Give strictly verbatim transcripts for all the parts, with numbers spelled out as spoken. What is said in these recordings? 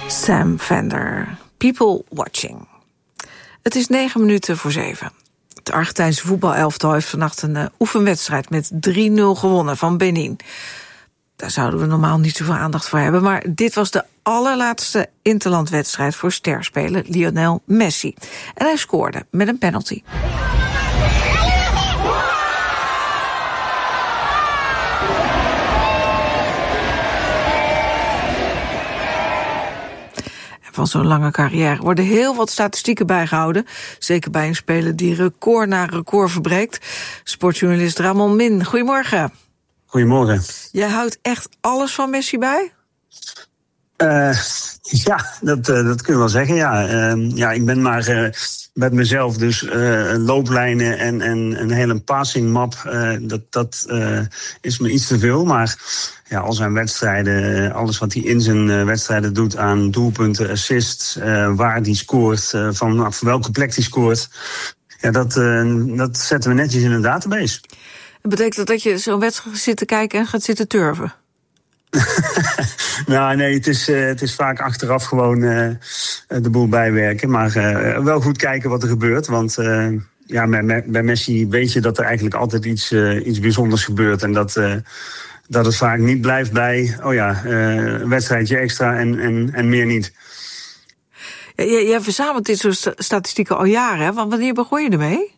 Sam Fender, People Watching. Het is negen minuten voor zeven. Het Argentijnse voetbalelftal heeft vannacht een uh, oefenwedstrijd met drie nul gewonnen van Benin. Daar zouden we normaal niet zoveel aandacht voor hebben, maar dit was de allerlaatste interlandwedstrijd voor sterspeler Lionel Messi. En hij scoorde met een penalty. Van zo'n lange carrière worden heel wat statistieken bijgehouden. Zeker bij een speler die record na record verbreekt. Sportjournalist Ramon Min, goedemorgen. Goedemorgen. Jij houdt echt alles van Messi bij? Uh, ja, dat, uh, dat kun je wel zeggen, ja. Uh, ja, ik ben maar uh, met mezelf, dus uh, looplijnen en, en een hele passing map, uh, dat, dat uh, is me iets te veel. Maar ja, al zijn wedstrijden, alles wat hij in zijn uh, wedstrijden doet aan doelpunten, assists, uh, waar hij scoort, uh, van, van welke plek hij scoort, ja, dat, uh, dat zetten we netjes in een database. Dat betekent dat je zo'n wedstrijd zit te kijken en gaat zitten turven? Nou, nee, het is, uh, het is vaak achteraf gewoon uh, de boel bijwerken. Maar uh, wel goed kijken wat er gebeurt. Want uh, ja, bij, bij Messi weet je dat er eigenlijk altijd iets, uh, iets bijzonders gebeurt. En dat, uh, dat het vaak niet blijft bij, oh ja, uh, een wedstrijdje extra en, en, en meer niet. Ja, jij verzamelt dit soort statistieken al jaren, hè? Want wanneer begon je ermee?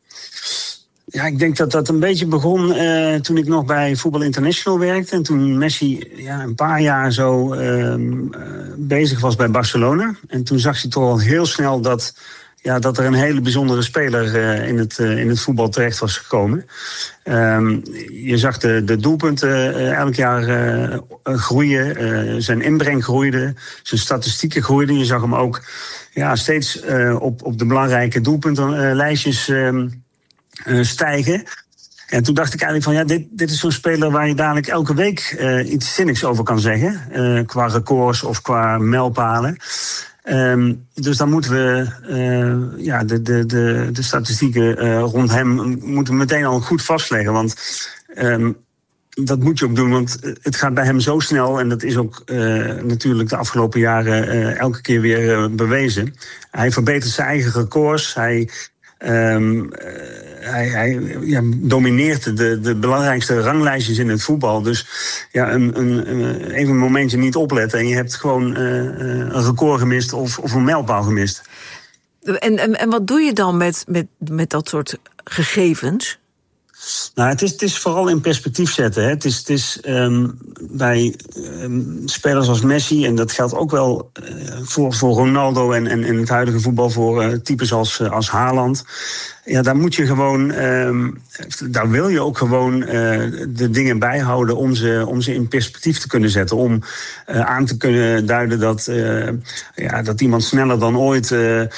Ja, ik denk dat dat een beetje begon uh, toen ik nog bij Voetbal International werkte. En toen Messi ja, een paar jaar zo uh, uh, bezig was bij Barcelona. En toen zag hij toch al heel snel dat, ja, dat er een hele bijzondere speler uh, in, het, uh, in het voetbal terecht was gekomen. Um, je zag de, de doelpunten uh, elk jaar uh, groeien. Uh, zijn inbreng groeide, zijn statistieken groeiden. Je zag hem ook ja, steeds uh, op, op de belangrijke doelpuntenlijstjes Uh, Uh, stijgen. En toen dacht ik eigenlijk van ja, dit, dit is zo'n speler waar je dadelijk elke week uh, iets zinnigs over kan zeggen. Uh, qua records of qua mijlpalen. Um, dus dan moeten we uh, ja, de, de, de, de statistieken uh, rond hem moeten we meteen al goed vastleggen. Want um, dat moet je ook doen, want het gaat bij hem zo snel. En dat is ook uh, natuurlijk de afgelopen jaren uh, elke keer weer uh, bewezen. Hij verbetert zijn eigen records. Hij Um, uh, hij, hij ja, domineert de, de belangrijkste ranglijstjes in het voetbal. Dus ja, een, een, een, even een momentje niet opletten en je hebt gewoon uh, een record gemist of, of een mijlpaal gemist. En, en, en wat doe je dan met, met, met dat soort gegevens? Nou, het is, het is vooral in perspectief zetten. Hè. Het is, het is um, bij um, spelers als Messi, en dat geldt ook wel uh, voor, voor Ronaldo en, en in het huidige voetbal voor uh, types als, uh, als Haaland. Ja, daar moet je gewoon, um, daar wil je ook gewoon uh, de dingen bijhouden om ze, om ze in perspectief te kunnen zetten. Om uh, aan te kunnen duiden dat, uh, ja, dat iemand sneller dan ooit uh, uh,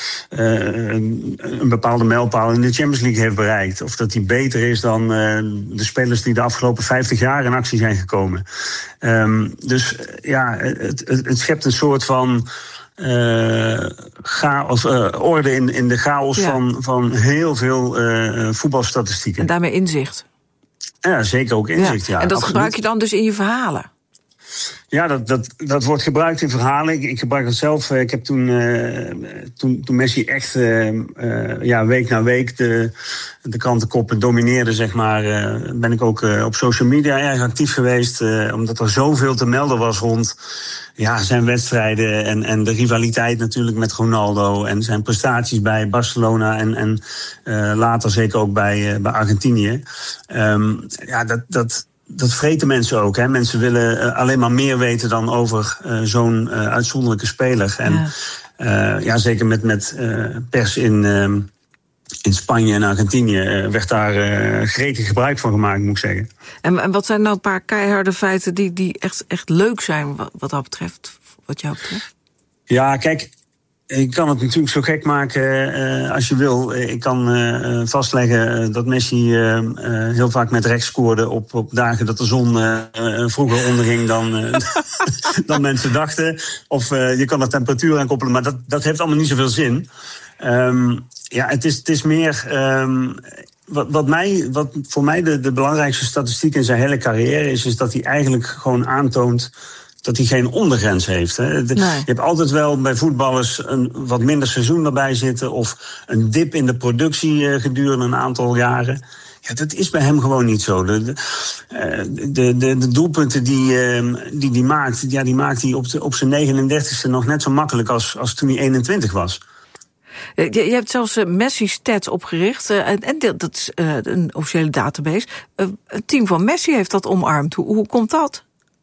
een bepaalde mijlpaal in de Champions League heeft bereikt. Of dat hij beter is dan uh, de spelers die de afgelopen vijftig jaar in actie zijn gekomen. Um, dus ja, het, het, het schept een soort van Uh, chaos, uh, orde in, in de chaos ja. van, van heel veel uh, voetbalstatistieken. En daarmee inzicht. Ja, zeker ook inzicht, ja. ja en dat absoluut. gebruik je dan dus in je verhalen? Ja, dat, dat, dat wordt gebruikt in verhalen. Ik, ik gebruik het zelf. Ik heb toen, uh, toen, toen Messi echt uh, uh, ja, week na week de, de krantenkoppen domineerde, zeg maar, uh, ben ik ook uh, op social media erg actief geweest. Uh, omdat er zoveel te melden was rond ja, zijn wedstrijden en, en de rivaliteit natuurlijk met Ronaldo en zijn prestaties bij Barcelona en, en uh, later zeker ook bij, uh, bij Argentinië. Um, ja, dat... dat Dat vreten mensen ook. Hè. Mensen willen uh, alleen maar meer weten dan over uh, zo'n uh, uitzonderlijke speler. En ja, uh, ja zeker met, met uh, pers in, uh, in Spanje en Argentinië uh, werd daar uh, gretig gebruik van gemaakt, moet ik zeggen. En, en wat zijn nou een paar keiharde feiten die, die echt, echt leuk zijn wat, wat dat betreft, wat jou betreft? Ja, kijk, ik kan het natuurlijk zo gek maken uh, als je wil. Ik kan uh, vastleggen dat Messi uh, uh, heel vaak met rechts scoorde op, op dagen dat de zon uh, uh, vroeger onderging dan, uh, dan mensen dachten. Of uh, je kan er temperatuur aan koppelen, maar dat, dat heeft allemaal niet zoveel zin. Um, ja, het is, het is meer Um, Wat, wat, mij, wat voor mij de, de belangrijkste statistiek in zijn hele carrière is, is dat hij eigenlijk gewoon aantoont dat hij geen ondergrens heeft. Hè. De, nee. Je hebt altijd wel bij voetballers een wat minder seizoen erbij zitten, of een dip in de productie uh, gedurende een aantal jaren. Ja, dat is bij hem gewoon niet zo. De, de, de, de, de doelpunten die hij uh, die, die maakt, ja, die maakt hij op, de, op zijn negenendertigste nog net zo makkelijk als, als toen hij eenentwintig was. Je, je hebt zelfs uh, Messi Stats opgericht. Uh, en, en dat is uh, een officiële database. Uh, het team van Messi heeft dat omarmd. Hoe, hoe komt dat?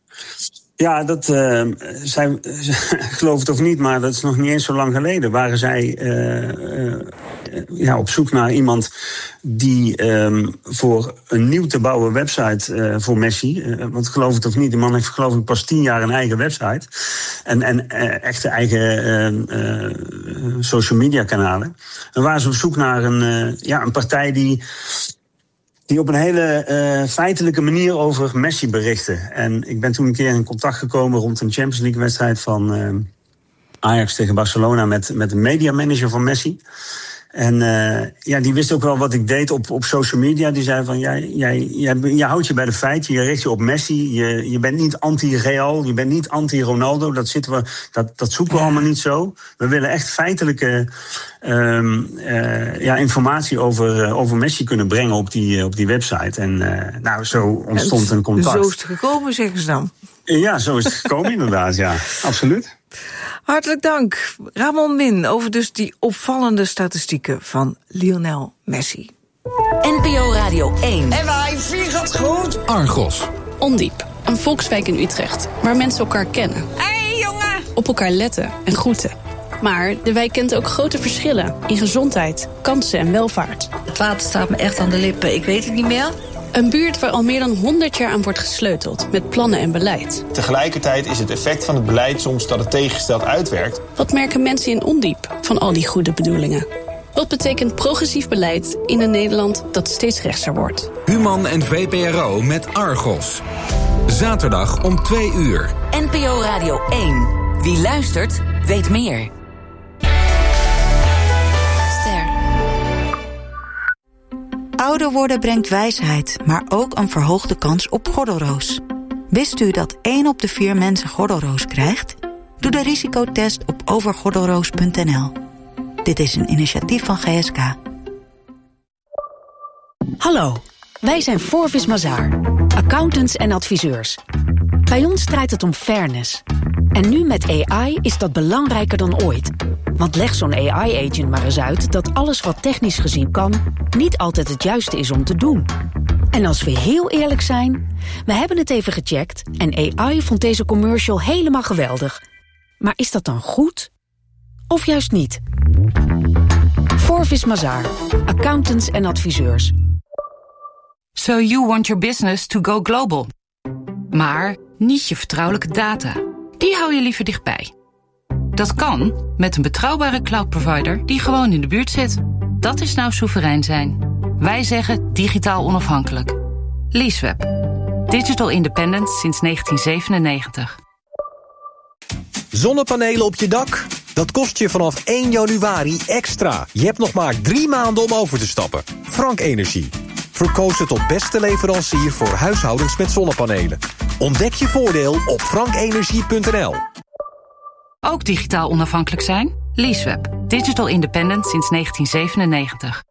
Ja, dat uh, zij, geloof het of niet, maar dat is nog niet eens zo lang geleden. Waren zij uh, uh, ja, op zoek naar iemand die um, voor een nieuw te bouwen website uh, voor Messi. Uh, want geloof het of niet, die man heeft geloof ik pas tien jaar een eigen website. En, en uh, echte eigen uh, uh, social media kanalen. En waren ze op zoek naar een, uh, ja, een partij die... die op een hele uh, feitelijke manier over Messi berichten. En ik ben toen een keer in contact gekomen rond een Champions League wedstrijd van uh, Ajax tegen Barcelona met, met een mediamanager van Messi. En uh, ja, die wist ook wel wat ik deed op, op social media. Die zei van, jij, jij, jij, jij houdt je bij de feiten, je richt je op Messi. Je, je bent niet anti-Real, je bent niet anti-Ronaldo. Dat, zitten we, dat, dat zoeken we allemaal niet zo. We willen echt feitelijke um, uh, ja, informatie over, uh, over Messi kunnen brengen op die, op die website. En uh, nou, zo ontstond een contact. Zo is het gekomen, zeggen ze dan. Ja, zo is het gekomen inderdaad, ja, absoluut. Hartelijk dank, Ramon Min, over dus die opvallende statistieken van Lionel Messi. N P O Radio één. En wij vliegen het goed. Argos. Ondiep, een volkswijk in Utrecht, waar mensen elkaar kennen. Hé, hey, jongen! Op elkaar letten en groeten. Maar de wijk kent ook grote verschillen in gezondheid, kansen en welvaart. Het water staat me echt aan de lippen, ik weet het niet meer. Een buurt waar al meer dan honderd jaar aan wordt gesleuteld met plannen en beleid. Tegelijkertijd is het effect van het beleid soms dat het tegengesteld uitwerkt. Wat merken mensen in Ondiep van al die goede bedoelingen? Wat betekent progressief beleid in een Nederland dat steeds rechtser wordt? Human en V P R O met Argos. Zaterdag om twee uur. N P O Radio één. Wie luistert, weet meer. Ouder worden brengt wijsheid, maar ook een verhoogde kans op gordelroos. Wist u dat één op de vier mensen gordelroos krijgt? Doe de risicotest op overgordelroos punt n l. Dit is een initiatief van G S K. Hallo, wij zijn Forvis Mazars, accountants en adviseurs. Bij ons draait het om fairness. En nu met A I is dat belangrijker dan ooit. Want leg zo'n A I-agent maar eens uit dat alles wat technisch gezien kan niet altijd het juiste is om te doen. En als we heel eerlijk zijn, we hebben het even gecheckt en A I vond deze commercial helemaal geweldig. Maar is dat dan goed? Of juist niet? Forvis Mazars, accountants en adviseurs. So you want your business to go global. Maar niet je vertrouwelijke data. Die hou je liever dichtbij. Dat kan met een betrouwbare cloud provider die gewoon in de buurt zit. Dat is nou soeverein zijn. Wij zeggen digitaal onafhankelijk. Leaseweb. Digital independent sinds negentien zevenennegentig. Zonnepanelen op je dak? Dat kost je vanaf één januari extra. Je hebt nog maar drie maanden om over te stappen. Frank Energie. Verkozen tot beste leverancier voor huishoudens met zonnepanelen. Ontdek je voordeel op frank energie punt n l. Ook digitaal onafhankelijk zijn? Leaseweb. Digital independent sinds negentien zevenennegentig.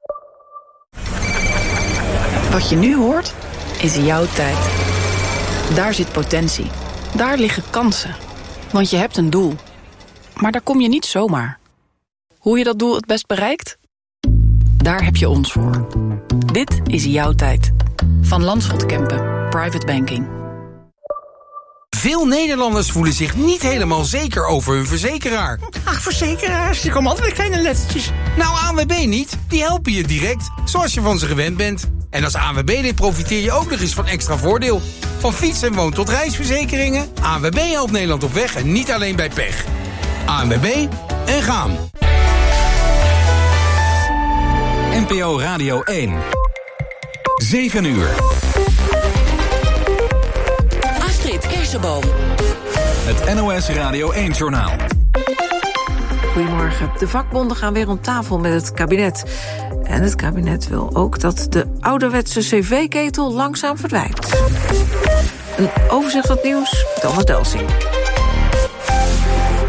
Wat je nu hoort, is jouw tijd. Daar zit potentie. Daar liggen kansen. Want je hebt een doel. Maar daar kom je niet zomaar. Hoe je dat doel het best bereikt? Daar heb je ons voor. Dit is jouw tijd. Van Landschot Kempen. Private Banking. Veel Nederlanders voelen zich niet helemaal zeker over hun verzekeraar. Ach, verzekeraars, die komen altijd met kleine lettertjes. Nou, A N W B niet. Die helpen je direct, zoals je van ze gewend bent. En als A N W B-lid profiteer je ook nog eens van extra voordeel. Van fiets- en woon- tot reisverzekeringen. A N W B helpt Nederland op weg en niet alleen bij pech. A N W B en gaan. N P O Radio één. zeven uur. Astrid Kersenboom. Het N O S Radio één-journaal. Goedemorgen. De vakbonden gaan weer om tafel met het kabinet. En het kabinet wil ook dat de ouderwetse cv-ketel langzaam verdwijnt. Een overzicht van het nieuws, Thomas Delsing.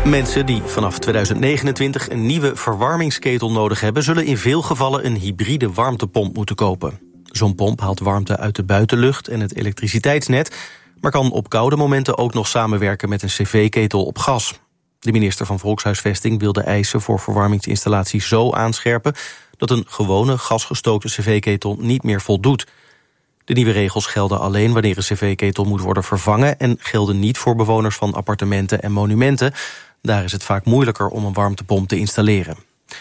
Mensen die vanaf tweeduizend negenentwintig een nieuwe verwarmingsketel nodig hebben, zullen in veel gevallen een hybride warmtepomp moeten kopen. Zo'n pomp haalt warmte uit de buitenlucht en het elektriciteitsnet, maar kan op koude momenten ook nog samenwerken met een cv-ketel op gas. De minister van Volkshuisvesting wil de eisen voor verwarmingsinstallaties zo aanscherpen dat een gewone gasgestookte cv-ketel niet meer voldoet. De nieuwe regels gelden alleen wanneer een cv-ketel moet worden vervangen en gelden niet voor bewoners van appartementen en monumenten. Daar is het vaak moeilijker om een warmtepomp te installeren.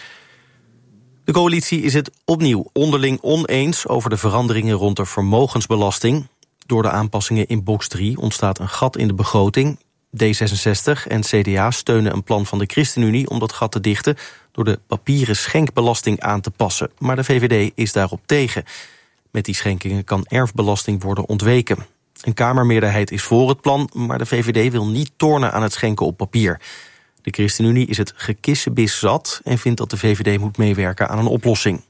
De coalitie is het opnieuw onderling oneens over de veranderingen rond de vermogensbelasting. Door de aanpassingen in box drie ontstaat een gat in de begroting. D zesenzestig en C D A steunen een plan van de ChristenUnie om dat gat te dichten door de papieren schenkbelasting aan te passen. Maar de V V D is daarop tegen. Met die schenkingen kan erfbelasting worden ontweken. Een kamermeerderheid is voor het plan, maar de V V D wil niet tornen aan het schenken op papier. De ChristenUnie is het gekissenbis zat en vindt dat de V V D moet meewerken aan een oplossing.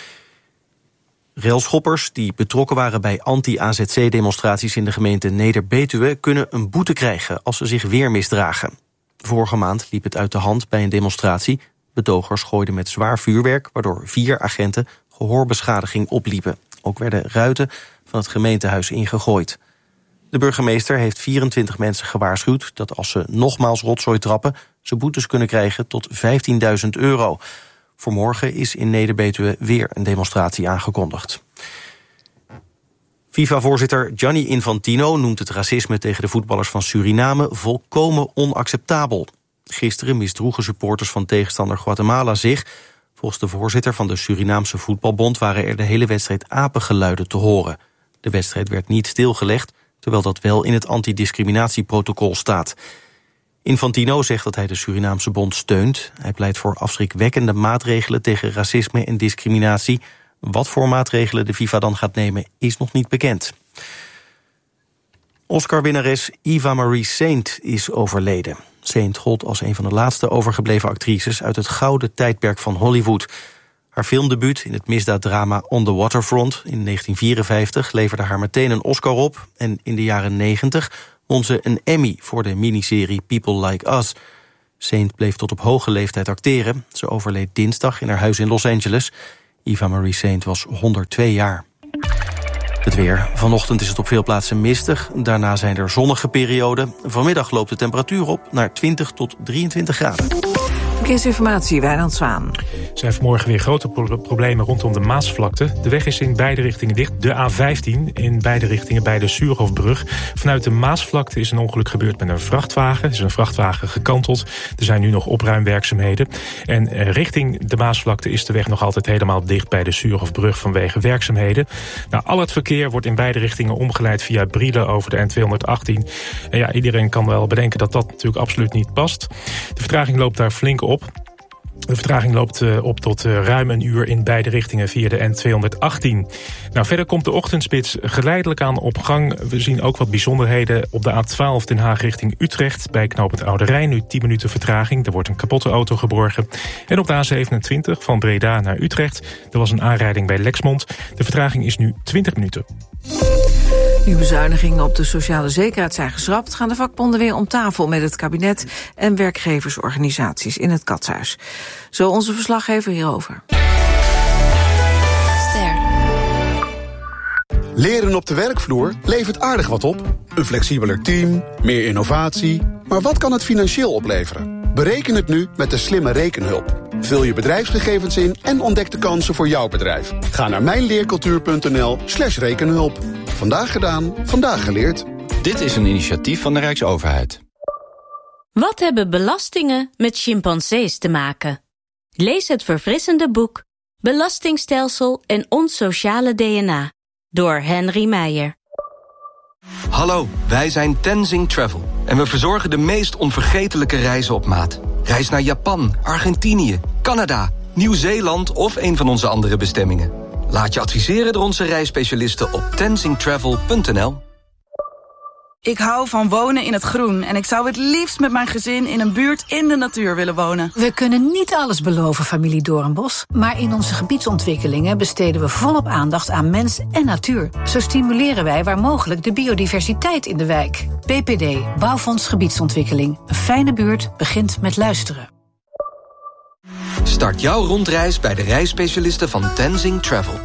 Railschoppers die betrokken waren bij anti-A Z C-demonstraties in de gemeente Neder-Betuwe kunnen een boete krijgen als ze zich weer misdragen. Vorige maand liep het uit de hand bij een demonstratie. Betogers gooiden met zwaar vuurwerk, waardoor vier agenten gehoorbeschadiging opliepen. Ook werden ruiten van het gemeentehuis ingegooid. De burgemeester heeft vierentwintig mensen gewaarschuwd dat als ze nogmaals rotzooi trappen, ze boetes kunnen krijgen tot vijftienduizend euro. Voor morgen is in Neder-Betuwe weer een demonstratie aangekondigd. FIFA-voorzitter Gianni Infantino noemt het racisme tegen de voetballers van Suriname volkomen onacceptabel. Gisteren misdroegen supporters van tegenstander Guatemala zich. Volgens de voorzitter van de Surinaamse voetbalbond waren er de hele wedstrijd apengeluiden te horen. De wedstrijd werd niet stilgelegd, terwijl dat wel in het antidiscriminatieprotocol staat. Infantino zegt dat hij de Surinaamse bond steunt. Hij pleit voor afschrikwekkende maatregelen tegen racisme en discriminatie. Wat voor maatregelen de FIFA dan gaat nemen is nog niet bekend. Oscar-winnares Eva Marie Saint is overleden. Saint gold als een van de laatste overgebleven actrices uit het gouden tijdperk van Hollywood. Haar filmdebuut in het misdaaddrama On the Waterfront in negentien vierenvijftig leverde haar meteen een Oscar op. En in de jaren negentig won ze een Emmy voor de miniserie People Like Us. Saint bleef tot op hoge leeftijd acteren. Ze overleed dinsdag in haar huis in Los Angeles. Eva Marie Saint was honderdtwee jaar. Het weer. Vanochtend is het op veel plaatsen mistig. Daarna zijn er zonnige perioden. Vanmiddag loopt de temperatuur op naar twintig tot drieëntwintig graden. Verkeersinformatie, Wijnand Zwaan. Er zijn vanmorgen weer grote pro- problemen rondom de Maasvlakte. De weg is in beide richtingen dicht. De A vijftien in beide richtingen bij de Suurhofbrug. Vanuit de Maasvlakte is een ongeluk gebeurd met een vrachtwagen. Er is een vrachtwagen gekanteld. Er zijn nu nog opruimwerkzaamheden. En eh, richting de Maasvlakte is de weg nog altijd helemaal dicht bij de Suurhofbrug vanwege werkzaamheden. Nou, al het verkeer wordt in beide richtingen omgeleid via Brielen over de N tweehonderdachttien. En ja, iedereen kan wel bedenken dat dat natuurlijk absoluut niet past. De vertraging loopt daar flink op. De vertraging loopt uh, op tot uh, ruim een uur in beide richtingen via de N tweehonderdachttien. Nou, verder komt de ochtendspits geleidelijk aan op gang. We zien ook wat bijzonderheden op de A twaalf Den Haag richting Utrecht. Bij knooppunt Oude Rijn nu tien minuten vertraging. Er wordt een kapotte auto geborgen. En op de A zevenentwintig van Breda naar Utrecht. Er was een aanrijding bij Lexmond. De vertraging is nu twintig minuten. Nu bezuinigingen op de sociale zekerheid zijn geschrapt, gaan de vakbonden weer om tafel met het kabinet en werkgeversorganisaties in het Katshuis. Zo onze verslaggever hierover. Ster. Leren op de werkvloer levert aardig wat op. Een flexibeler team, meer innovatie. Maar wat kan het financieel opleveren? Bereken het nu met de slimme rekenhulp. Vul je bedrijfsgegevens in en ontdek de kansen voor jouw bedrijf. Ga naar mijnleercultuur.nl slash rekenhulp. Vandaag gedaan, vandaag geleerd. Dit is een initiatief van de Rijksoverheid. Wat hebben belastingen met chimpansees te maken? Lees het verfrissende boek Belastingstelsel en ons sociale D N A door Henry Meijer. Hallo, wij zijn Tenzing Travel en we verzorgen de meest onvergetelijke reizen op maat. Reis naar Japan, Argentinië, Canada, Nieuw-Zeeland of een van onze andere bestemmingen. Laat je adviseren door onze reisspecialisten op tenzing travel punt n l. Ik hou van wonen in het groen en ik zou het liefst met mijn gezin in een buurt in de natuur willen wonen. We kunnen niet alles beloven, familie Doornbos, maar in onze gebiedsontwikkelingen besteden we volop aandacht aan mens en natuur. Zo stimuleren wij waar mogelijk de biodiversiteit in de wijk. B P D, Bouwfonds Gebiedsontwikkeling. Een fijne buurt begint met luisteren. Start jouw rondreis bij de reisspecialisten van Tenzing Travel.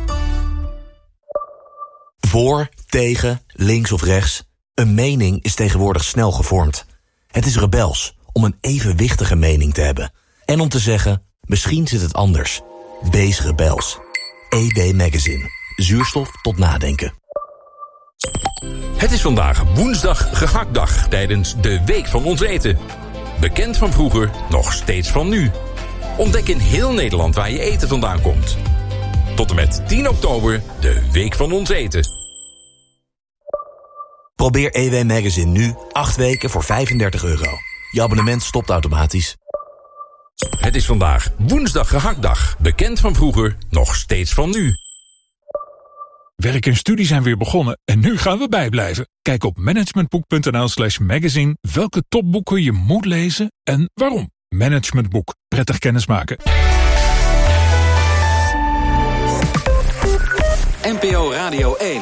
Voor, tegen, links of rechts. Een mening is tegenwoordig snel gevormd. Het is rebels om een evenwichtige mening te hebben. En om te zeggen, misschien zit het anders. Wees rebels. E W Magazine. Zuurstof tot nadenken. Het is vandaag woensdag gehaktdag tijdens de Week van Ons Eten. Bekend van vroeger, nog steeds van nu. Ontdek in heel Nederland waar je eten vandaan komt. Tot en met tien oktober de Week van Ons Eten. Probeer E W Magazine nu acht weken voor vijfendertig euro. Je abonnement stopt automatisch. Het is vandaag woensdag gehaktdag. Bekend van vroeger, nog steeds van nu. Werk en studie zijn weer begonnen en nu gaan we bijblijven. Kijk op managementboek.nl slash magazine welke topboeken je moet lezen en waarom. Managementboek. Prettig kennismaken. N P O Radio één.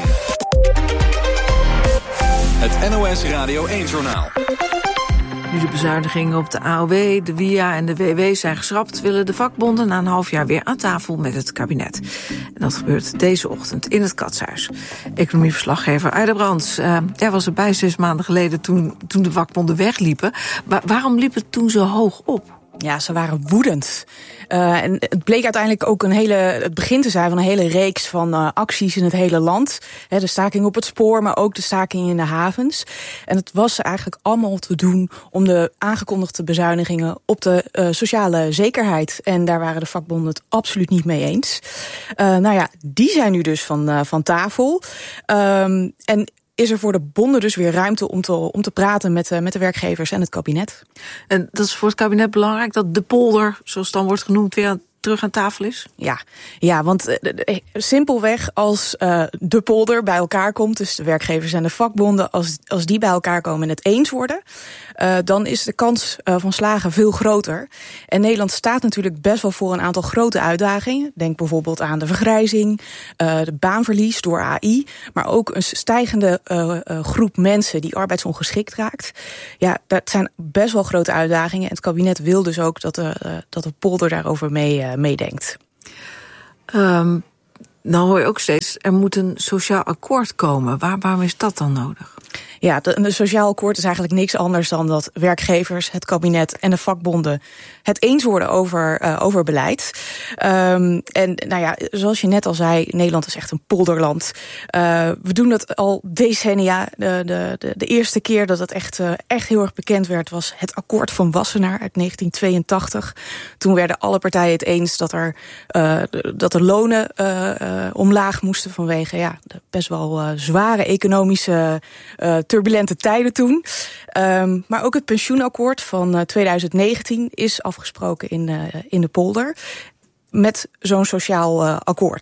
Het N O S Radio één-journaal. Nu de bezuinigingen op de A O W, de W I A en de W W zijn geschrapt, willen de vakbonden na een half jaar weer aan tafel met het kabinet. En dat gebeurt deze ochtend in het Katshuis. Economieverslaggever Aida Brands, uh, jij was erbij zes maanden geleden toen, toen de vakbonden wegliepen. Maar waarom liep het toen zo hoog op? Ja, ze waren woedend. Uh, en het bleek uiteindelijk ook een hele, het begin te zijn van een hele reeks van uh, acties in het hele land. He, de staking op het spoor, maar ook de staking in de havens. En het was eigenlijk allemaal te doen om de aangekondigde bezuinigingen op de uh, sociale zekerheid. En daar waren de vakbonden het absoluut niet mee eens. Uh, nou ja, die zijn nu dus van, uh, van tafel. Um, en is er voor de bonden dus weer ruimte om te, om te praten met, uh, met de werkgevers en het kabinet. En dat is voor het kabinet belangrijk dat de polder, zoals het dan wordt genoemd, weer aan, terug aan tafel is? Ja, ja want uh, simpelweg als uh, de polder bij elkaar komt, dus de werkgevers en de vakbonden, als, als die bij elkaar komen en het eens worden, uh, dan is de kans uh, van slagen veel groter. En Nederland staat natuurlijk best wel voor een aantal grote uitdagingen. Denk bijvoorbeeld aan de vergrijzing, uh, de baanverlies door A I, maar ook een stijgende uh, uh, groep mensen die arbeidsongeschikt raakt. Ja, dat zijn best wel grote uitdagingen. En het kabinet wil dus ook dat de, uh, dat de polder daarover mee, uh, meedenkt. Um, nou hoor je ook steeds, er moet een sociaal akkoord komen. Waar, waarom is dat dan nodig? Ja, de, de sociaal akkoord is eigenlijk niks anders dan dat werkgevers, het kabinet en de vakbonden het eens worden over, uh, over beleid. Um, en nou ja, zoals je net al zei, Nederland is echt een polderland. Uh, we doen dat al decennia. De, de, de, de eerste keer dat het echt, uh, echt heel erg bekend werd was het akkoord van Wassenaar uit negentien tweeëntachtig. Toen werden alle partijen het eens dat, er, uh, dat de lonen uh, uh, omlaag moesten vanwege ja, de best wel uh, zware economische uh, turbulente tijden toen. Um, maar ook het pensioenakkoord van uh, tweeduizend negentien is afgesproken in, uh, in de polder met zo'n sociaal uh, akkoord.